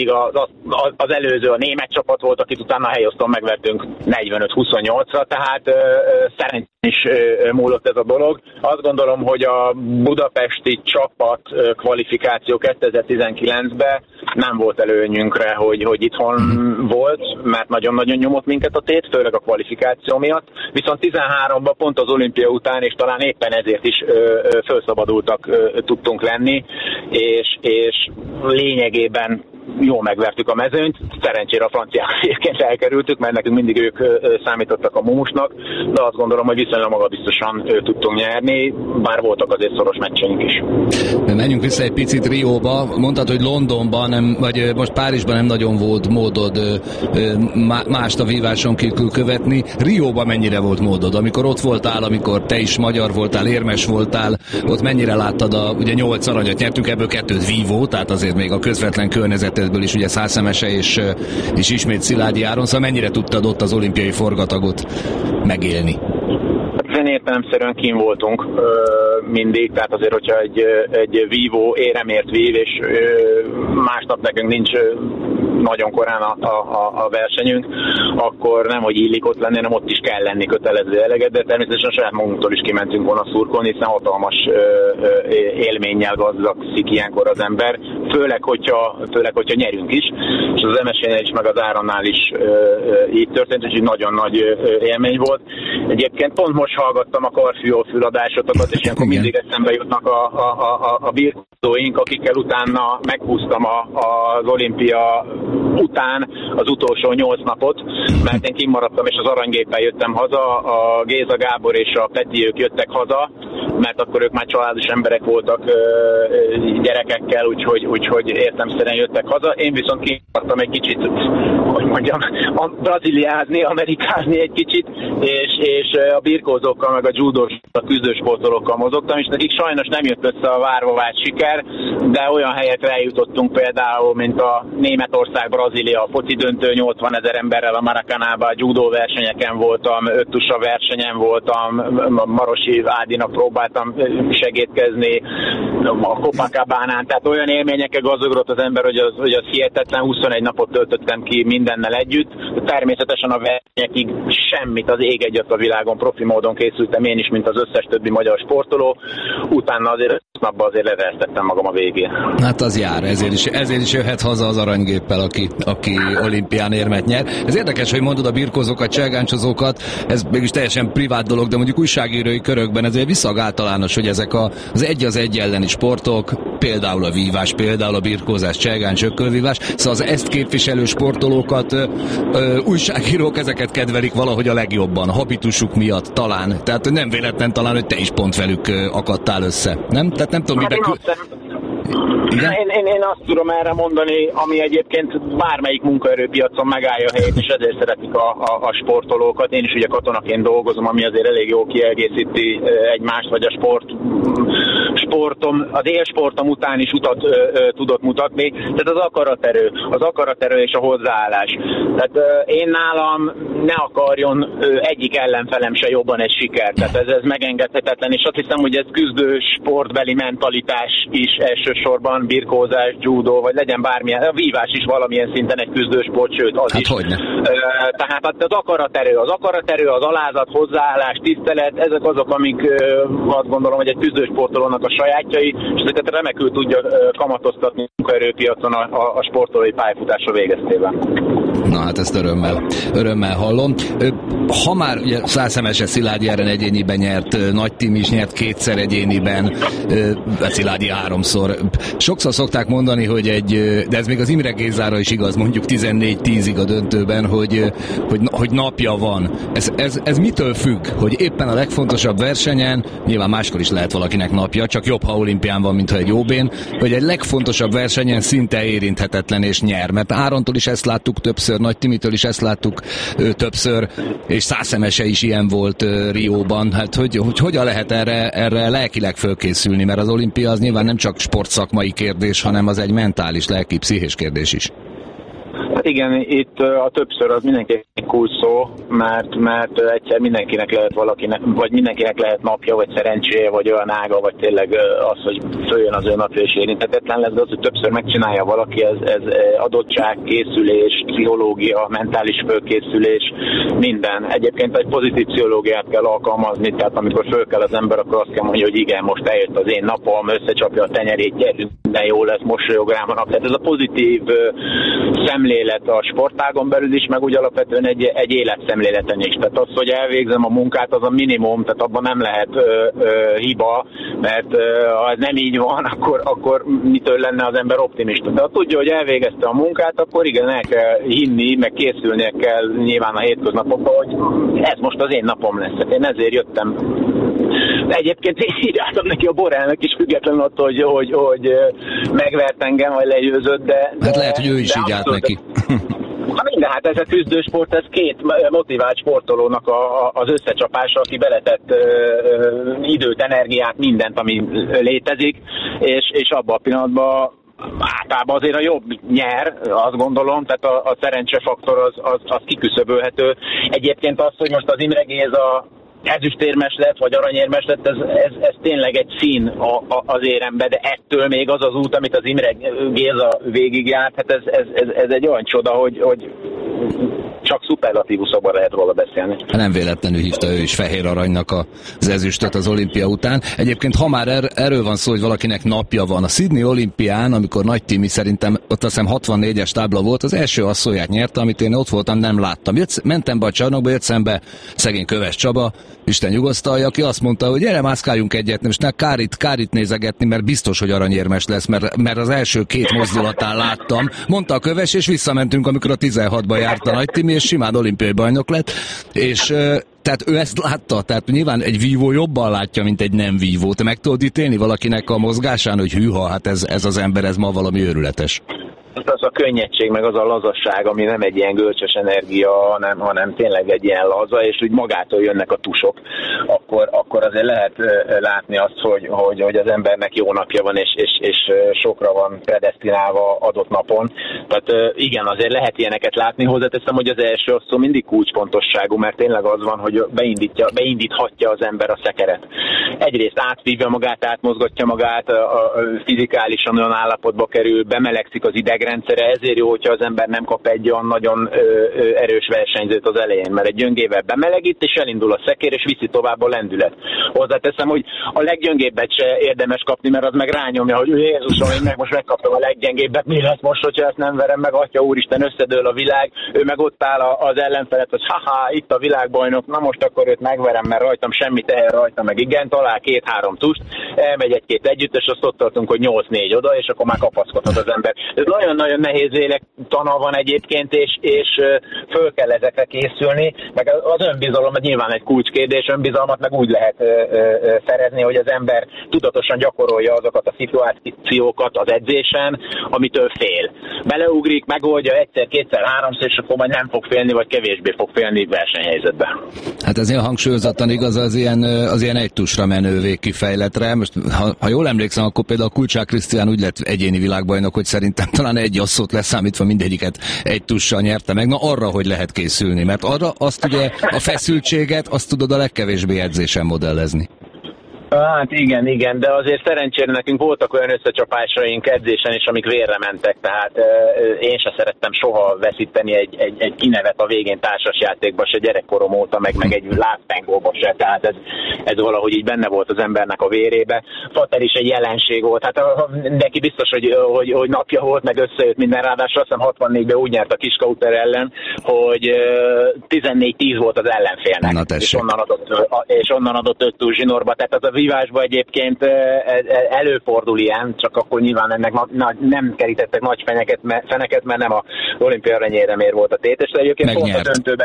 míg az előző a német csapat volt, akit utána a helyoszton megvertünk 45-28-ra, tehát szerencsén is múlott ez a dolog. Azt gondolom, hogy a budapesti csapat kvalifikáció 2019-ben nem volt előnyünkre, hogy itthon volt, mert nagyon-nagyon nyomott minket a tét, főleg a kvalifikáció miatt. Viszont 13-ban pont az olimpia után, és talán éppen ezért is felszabadultak tudtunk lenni, és lényegében jól megvertük a mezőnyt, szerencsére a franciák egyébként elkerültük, mert nekünk mindig ők számítottak a mumusnak, de azt gondolom, hogy viszonylag magabiztosan tudtunk nyerni, bár voltak azért szoros meccseink is. Menjünk vissza egy picit Rióba. Mondtad, hogy Londonban, vagy most Párizsban nem nagyon volt módod mást a víváson kívül követni. Rióban mennyire volt módod? Amikor ott voltál, amikor te is magyar voltál, érmes voltál, ott mennyire láttad ugye 8 aranyat nyertünk, ebből 2 vívó, tehát azért még a közvetlen környezetedből is ugye Szászemese és ismét Szilágyi Áron, szóval mennyire tudtad ott az olimpiai forgatagot megélni? Ezen értelemszerűen kín voltunk mindig, tehát azért, hogyha egy vívó éremért vív, és másnap nekünk nincs nagyon korán a versenyünk, akkor nem, hogy illik ott lenni, hanem ott is kell lenni kötelező eleget, de természetesen saját magunktól is kimentünk volna szurkolni, hiszen hatalmas élménnyel gazdagszik ilyenkor az ember, főleg, hogyha nyerünk is, és az MSZ-nél is, meg az Áronnál is így történt, úgyhogy nagyon nagy élmény volt. Egyébként pont most hallgattam a Karfiol füladásotokat, és ilyenkor mindig eszembe jutnak a birkózóink, akikkel utána meghúztam az olimpia után az utolsó 8 napot, mert én kimaradtam, és az aranygéppel jöttem haza, a Géza Gábor és a Peti, ők jöttek haza, mert akkor ők már családos emberek voltak gyerekekkel, úgyhogy értelemszerűen jöttek haza. Én viszont kimaradtam egy kicsit, hogy mondjam, braziliázni, amerikázni egy kicsit, és a birkózókkal, meg a judós, a küzdősportolókkal mozogtam, és nekik sajnos nem jött össze a várva várt siker, de olyan helyekre eljutottunk például, mint a Németország-Brazília foci döntő, 80 000 emberrel a Maracanában, a judó versenyeken voltam, öttusa versenyen voltam, a Marosi Ádinak próbáltam segítkezni, a Copacabánán, tehát olyan élményekkel gazdagodott az ember, hogy az hihetetlen, 21 napot töltöttem ki mindennel együtt. Természetesen a versenyekig semmit, az ég egyet a világon profi módon készültem én is, mint az összes többi magyar sportoló. Utána azért napban azért levertettem magam a végén. Hát az jár, ezért is jöhet haza az aranygéppel, aki olimpián érmet nyer. Ez érdekes, hogy mondod a birkózókat, cselgáncsozókat, ez mégis teljesen privát dolog, de mondjuk újságírói körökben ezért viszonylag általános, hogy ezek az egy elleni sportok, például a vívás, például a birkózás, cselgáncs, ökölvívás, szóval az ezt képviselő sportolókat újságírók ezeket kedvelik valahogy a legjobban, habitusuk miatt talán. Tehát nem véletlen talán, hogy te is pont velük akadtál össze. Nem? Tehát nem tudom, Én azt tudom erre mondani, ami egyébként bármelyik munkaerőpiacon megállja a helyét, és ezért szeretik a sportolókat. Én is ugye katonaként dolgozom, ami azért elég jó kiegészíti egymást, vagy a sportom, az élsportom után is utat tudott mutatni. Tehát az akaraterő és a hozzáállás. Tehát én nálam ne akarjon egyik ellenfelem se jobban egy siker. Tehát ez megengedhetetlen, és azt hiszem, hogy ez küzdő sportbeli mentalitás is elsősorban, birkózás, judó, vagy legyen bármilyen, a vívás is valamilyen szinten egy küzdősport, sőt az is. Hogyne. Tehát az akaraterő, az alázat, hozzáállás, tisztelet, ezek azok, amik azt gondolom, hogy egy küzdősportolónak a sajátjai, és ezeket remekül tudja kamatoztatni a munkaerőpiacon a sportolói pályafutása végeztében. Na hát ezt örömmel hallom. Ha már ugye Szászemese Szilágyi Áron egyéniben nyert, Nagy Tim is nyert 2-szer egyéniben, Szilágyi 3-szor. Sokszor szokták mondani, de ez még az Imre Gézára is igaz, mondjuk 14-10-ig a döntőben, hogy napja van. Ez mitől függ? Hogy éppen a legfontosabb versenyen, nyilván máskor is lehet valakinek napja, csak jobb, ha olimpián van, mint ha egy OB-n, hogy egy legfontosabb versenyen szinte érinthetetlen és nyer. Mert Árontól is ezt láttuk többször, Nagy Timitől is ezt láttuk többször, és Szászemese is ilyen volt Rióban. Hát hogy hogyan lehet erre lelkileg fölkészülni? Mert az olimpia az nyilván nem csak sportszakmai kérdés, hanem az egy mentális, lelki, pszichés kérdés is. Hát igen, itt a többször az mindenki kulcs szó, mert egyszer mindenkinek lehet vagy mindenkinek lehet napja, vagy szerencséje, vagy olyan ága, vagy tényleg az, hogy följön az ő napja és érinthetetlen lesz, de az, hogy többször megcsinálja valaki, ez adottság, készülés, pszichológia, mentális fölkészülés, minden. Egyébként egy pozitív pszichológiát kell alkalmazni, tehát amikor föl kell az ember, akkor azt kell mondani, hogy igen, most eljött az én napom, összecsapja a tenyerét, gyerünk, minden jó lesz, mosolyog rám a nap. Tehát ez a pozitív szemlélet a sportágon belül is, meg úgy alapvetően egy életszemléleten is. Tehát az, hogy elvégzem a munkát, az a minimum, tehát abban nem lehet hiba, mert ha ez nem így van, akkor mitől lenne az ember optimista. De ha tudja, hogy elvégezte a munkát, akkor igen, el kell hinni, meg készülnie kell nyilván a hétköznapokban, hogy ez most az én napom lesz. Én ezért jöttem. De egyébként így álltam neki a Borrellnek is, függetlenül attól, hogy megvert engem, vagy legyőzött, de... Hát lehet, hogy ő is így állt neki. Minden, hát ez a küzdősport, ez két motivált sportolónak az összecsapása, aki beletett időt, energiát, mindent, ami létezik, és abban a pillanatban általában azért a jobb nyer, azt gondolom, tehát a szerencsefaktor az kiküszöbölhető. Egyébként az, hogy most az Imre Géza ezüstérmes lett, vagy aranyérmes lett, ez tényleg egy szín az érembe, de ettől még az az út, amit az Imre Géza végigjárt, hát ez egy olyan csoda, hogy csak szuperlatívuszokban lehet róla beszélni. Nem véletlenül hívta ő is fehér aranynak az ezüstöt az olimpia után. Egyébként, ha már erről van szó, hogy valakinek napja van, a Sydney olimpián, amikor Nagy Timi szerintem ott azt hiszem 64-es tábla volt, az első asszóját nyerte, amit én ott voltam, nem láttam. Mentem be a csarnokba, jött szembe szegény Köves Csaba, Isten nyugosztalja, aki azt mondta, hogy gyere, mászkáljunk egyet, most Kárit nézegetni, mert biztos, hogy aranyérmes lesz, mert az első két mozdulatán láttam. Mondta a Köves, és visszamentünk, amikor a 16-ba járt a Nagy Timi, és simán olimpiai bajnok lett, és tehát ő ezt látta, tehát nyilván egy vívó jobban látja, mint egy nem vívó. Te meg tudod ítélni valakinek a mozgásán, hogy hűha, hát ez az ember, ez ma valami őrületes. Az a könnyedség, meg az a lazasság, ami nem egy ilyen gölcsös energia, hanem tényleg egy ilyen laza, és úgy magától jönnek a tusok, akkor azért lehet látni azt, hogy az embernek jó napja van, és sokra van predesztinálva adott napon. Tehát igen, azért lehet ilyeneket látni. Hozzáteszem, hogy az első osztó mindig kulcsfontosságú, mert tényleg az van, hogy beindíthatja az ember a szekeret. Egyrészt átvívja magát, átmozgatja magát, fizikálisan olyan állapotba kerül, bemelegszik az idegrendszere, ezért jó, hogyha az ember nem kap egy olyan nagyon erős versenyzőt az elején, mert egy gyöngével bemelegít, és elindul a szekér, és viszi tovább a lendület. Hozzáteszem, hogy a leggyöngébbet se érdemes kapni, mert az meg rányomja, hogy Jézusom, én meg most megkaptam a leggyengébbet, mi lesz most, hogyha ezt nem verem meg, atya úristen, összedől a világ, ő meg ott áll az ellenfelet, hogy haha, itt a világbajnok, na most akkor őt megverem, mert rajtam semmi teher rajta, meg igen, talál 2-3 tust, elmegy egy-két együttes, azt ott tartunk, hogy 8-4 oda, és akkor már kapaszkodhat az ember. Ez nagyon-nagyon nehéz lélektana van egyébként, és föl kell ezekre készülni, meg az önbizalom nyilván egy kulcskérdés, önbizalmat meg úgy lehet szerezni, hogy az ember tudatosan gyakorolja azokat a szituációkat az edzésen, amitől fél. Beleugrik, megoldja egyszer, kétszer, háromszor, és akkor majd nem fog félni, vagy kevésbé fog félni versenyhelyzetben. Hát ez ilyen hangsúlyozottan igaz az ilyen egy tusra menő végkifejletre. Most, ha jól emlékszem, akkor például Kulcsák Krisztián úgy lett egyéni világbajnok, hogy szerintem talán egy asszót leszámítva mindegyiket egy tussal nyerte meg. Na arra, hogy lehet készülni, mert arra azt ugye a feszültséget, azt tudod a legkevésbé edzésen modellezni. Hát igen, de azért szerencsére nekünk voltak olyan összecsapásaink edzésen is, amik vérre mentek, tehát én sem szerettem soha veszíteni egy kinevet a végén társasjátékba se, gyerekkorom óta, meg egy lábpengóba se, tehát ez valahogy így benne volt az embernek a vérébe. Fater is egy jelenség volt, hát neki biztos, hogy napja volt, meg összejött minden, ráadásul azt hiszem 64-ben úgy nyert a Kiskauter ellen, hogy 14-10 volt az ellenfélnek, és onnan adott 5 túl zsinórba, tehát az a vívásba egyébként előfordul ilyen, csak akkor nyilván ennek nem kerítettek nagy feneket, mert nem a olimpia aranyéremért volt a tétes, de egyébként pont a döntőben.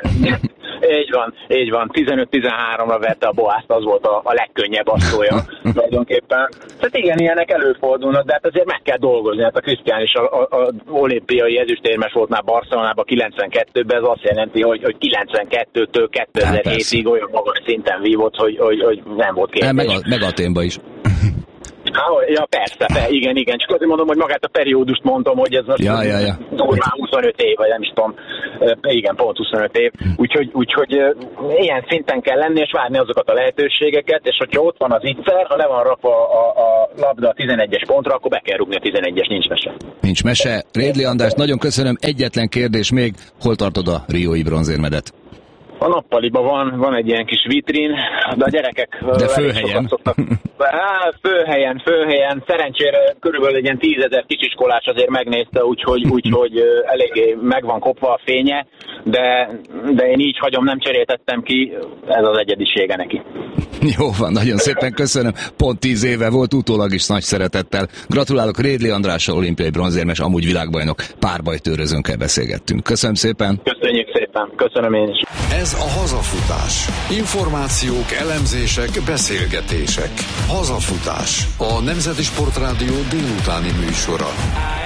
Így van, 15-13-ra verte a Boászt, az volt a legkönnyebb asszója tulajdonképpen. Tehát igen, ilyenek előfordulnak, de hát azért meg kell dolgozni. Hát a Krisztián is a olimpiai ezüstérmes volt már Barcelonában 92-ben, ez azt jelenti, hogy 92-től 2007-ig olyan magas szinten vívott, hogy nem volt kérdés. Meg Athénba is. Ja, persze, igen. Csak azért mondom, hogy magát a periódust mondom, hogy ez most durván 25 év, vagy nem is tudom. Igen, pont 25 év. Úgyhogy ilyen szinten kell lenni, és várni azokat a lehetőségeket, és hogyha ott van az ICER, ha le van rakva a labda a 11-es pontra, akkor be kell rúgni a 11-es, nincs mese. Nincs mese. Rédli András, nagyon köszönöm. Egyetlen kérdés még, hol tartod a riói bronzérmedet? A nappaliban van egy ilyen kis vitrin, de a gyerekek... De főhelyen. Főhelyen. Szerencsére körülbelül egy ilyen 10 000 kisiskolás azért megnézte, úgyhogy eléggé meg van kopva a fénye, de én így hagyom, nem cseréltettem ki, ez az egyedisége neki. Jó van, nagyon szépen köszönöm. Pont 10 éve volt, utólag is nagy szeretettel. Gratulálok, Rédli Andrással, olimpiai bronzérmes, amúgy világbajnok, párbajtőrözőnkkel beszélgettünk. Köszönöm szépen. Köszönjük szépen, köszönöm én is. Ez a Hazafutás. Információk, elemzések, beszélgetések. Hazafutás. A Nemzeti Sportrádió délutáni műsora.